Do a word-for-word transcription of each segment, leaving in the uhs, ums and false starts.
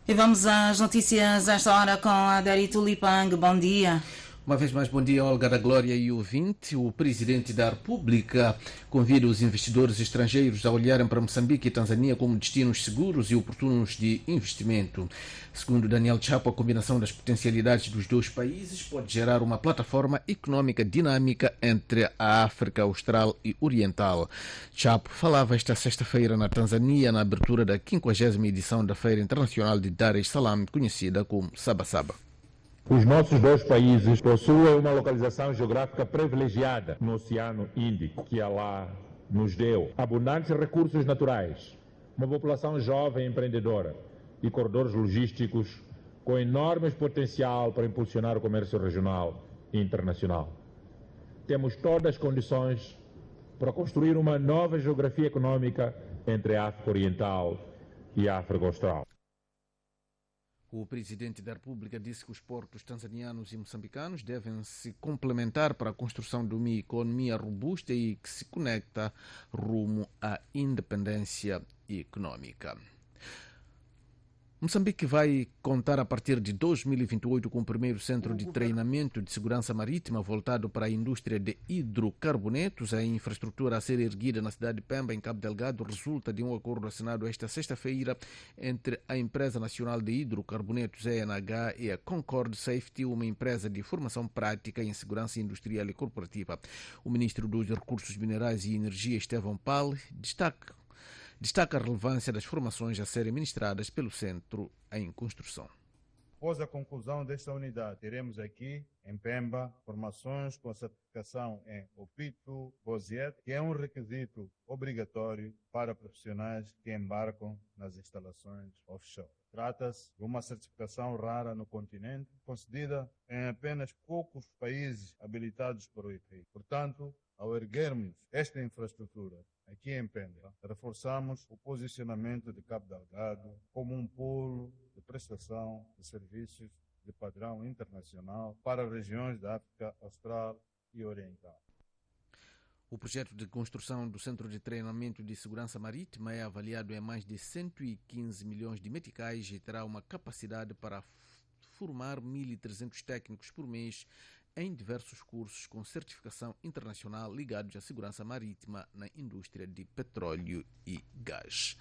E vamos às notícias esta hora com a Dari Tulipang. Bom dia. Uma vez mais, bom dia, Olga da Glória e ouvinte. O Presidente da República convida os investidores estrangeiros a olharem para Moçambique e Tanzânia como destinos seguros e oportunos de investimento. Segundo Daniel Chapo, a combinação das potencialidades dos dois países pode gerar uma plataforma econômica dinâmica entre a África Austral e Oriental. Chapo falava esta sexta-feira na Tanzânia, na abertura da quinquagésima edição da Feira Internacional de Dar es Salaam, conhecida como Sabasaba. Os nossos dois países possuem uma localização geográfica privilegiada no Oceano Índico, que Allah nos deu abundantes recursos naturais, uma população jovem e empreendedora e corredores logísticos com enorme potencial para impulsionar o comércio regional e internacional. Temos todas as condições para construir uma nova geografia econômica entre a África Oriental e a África Austral. O Presidente da República disse que os portos tanzanianos e moçambicanos devem se complementar para a construção de uma economia robusta e que se conecta rumo à independência econômica. Moçambique vai contar a partir de dois mil e vinte e oito com o primeiro centro de treinamento de segurança marítima voltado para a indústria de hidrocarbonetos. A infraestrutura a ser erguida na cidade de Pemba, em Cabo Delgado, resulta de um acordo assinado esta sexta-feira entre a Empresa Nacional de Hidrocarbonetos, E N H, e a Concord Safety, uma empresa de formação prática em segurança industrial e corporativa. O ministro dos Recursos Minerais e Energia, Estevão Pal, destaca Destaca a relevância das formações a serem ministradas pelo centro em construção. Após a conclusão desta unidade, teremos aqui em Pemba formações com certificação em O P I T U, BOSIET, que é um requisito obrigatório para profissionais que embarcam nas instalações offshore. Trata-se de uma certificação rara no continente, concedida em apenas poucos países habilitados para o efeito. Portanto, ao erguermos esta infraestrutura aqui em Pemba, reforçamos o posicionamento de Cabo Delgado como um polo de prestação de serviços de padrão internacional para regiões da África Austral e Oriental. O projeto de construção do Centro de Treinamento de Segurança Marítima é avaliado em mais de cento e quinze milhões de meticais e terá uma capacidade para formar mil e trezentos técnicos por mês em diversos cursos com certificação internacional ligados à segurança marítima na indústria de petróleo e gás.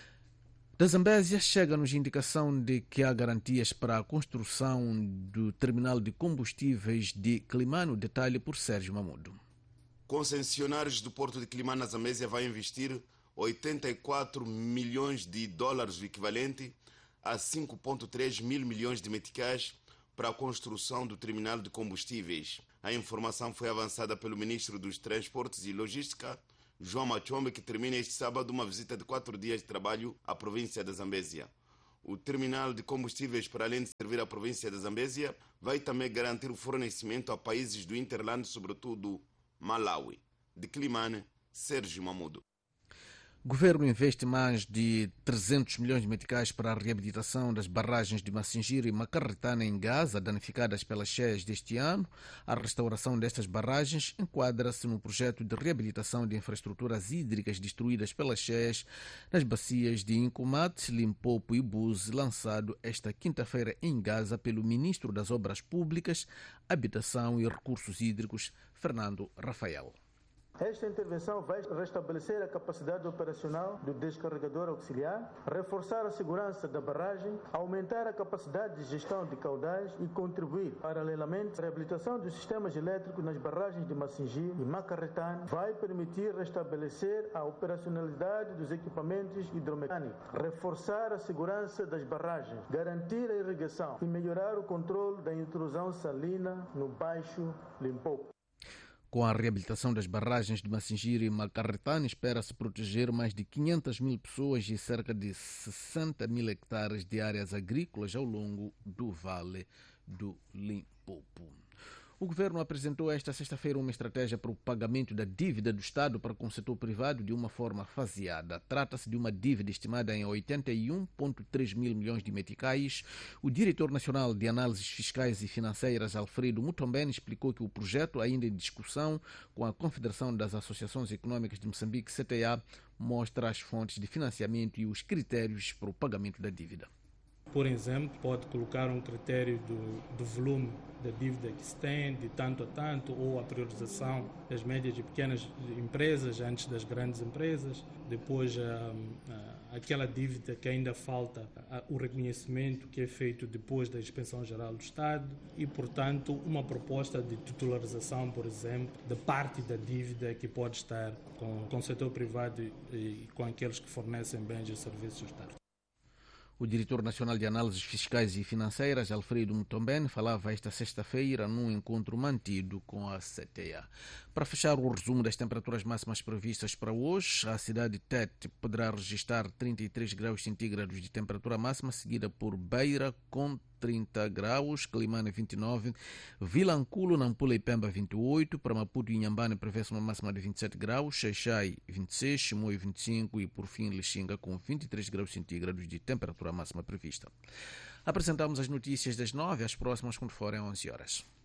Da Zambésia chega-nos indicação de que há garantias para a construção do terminal de combustíveis de Climano. Detalhe por Sérgio Mamudo. Concessionários do Porto de Climano, na Zambésia, vai investir oitenta e quatro milhões de dólares, o equivalente a cinco vírgula três mil milhões de meticais, para a construção do terminal de combustíveis. A informação foi avançada pelo ministro dos Transportes e Logística, João Machombe, que termina este sábado uma visita de quatro dias de trabalho à província da Zambésia. O terminal de combustíveis, para além de servir à província da Zambésia, vai também garantir o fornecimento a países do Interland, sobretudo Malawi. De Climane, Sérgio Mamudo. O governo investe mais de trezentos milhões de meticais para a reabilitação das barragens de Massinjira e Macarretana em Gaza, danificadas pelas cheias deste ano. A restauração destas barragens enquadra-se no projeto de reabilitação de infraestruturas hídricas destruídas pelas cheias nas bacias de Incomat, Limpopo e Buzi, lançado esta quinta-feira em Gaza pelo ministro das Obras Públicas, Habitação e Recursos Hídricos, Fernando Rafael. Esta intervenção vai restabelecer a capacidade operacional do descarregador auxiliar, reforçar a segurança da barragem, aumentar a capacidade de gestão de caudais e contribuir, paralelamente, à reabilitação dos sistemas elétricos nas barragens de Massingi e Macarretane. Vai permitir restabelecer a operacionalidade dos equipamentos hidromecânicos, reforçar a segurança das barragens, garantir a irrigação e melhorar o controle da intrusão salina no Baixo Limpopo. Com a reabilitação das barragens de Massinjira e Macarretane, espera-se proteger mais de quinhentas mil pessoas e cerca de sessenta mil hectares de áreas agrícolas ao longo do Vale do Limpopo. O governo apresentou esta sexta-feira uma estratégia para o pagamento da dívida do Estado para com o setor privado de uma forma faseada. Trata-se de uma dívida estimada em oitenta e um vírgula três mil milhões de meticais. O diretor nacional de análises fiscais e financeiras, Alfredo Mutombeni, explicou que o projeto, ainda em discussão com a Confederação das Associações Econômicas de Moçambique, C T A, mostra as fontes de financiamento e os critérios para o pagamento da dívida. Por exemplo, pode colocar um critério do, do volume da dívida que se tem, de tanto a tanto, ou a priorização das médias e pequenas empresas antes das grandes empresas. Depois, a, a, aquela dívida que ainda falta, a, o reconhecimento que é feito depois da Inspeção Geral do Estado e, portanto, uma proposta de titularização, por exemplo, de parte da dívida que pode estar com, com o setor privado e, e com aqueles que fornecem bens e serviços do Estado. O diretor nacional de análises fiscais e financeiras, Alfredo Mutomben, falava esta sexta-feira num encontro mantido com a C T A. Para fechar o resumo das temperaturas máximas previstas para hoje, a cidade de Tete poderá registrar trinta e três graus centígrados de temperatura máxima, seguida por Beira com trinta graus, Climane vinte e nove, Vilanculo, Nampula e Pemba vinte e oito, para Maputo e Inhambane prevê-se uma máxima de vinte e sete graus, Xaixai vinte e seis, Chimoio vinte e cinco e por fim Lixinga com vinte e três graus centígrados de temperatura máxima prevista. Apresentamos as notícias das nove, as próximas quando forem onze horas.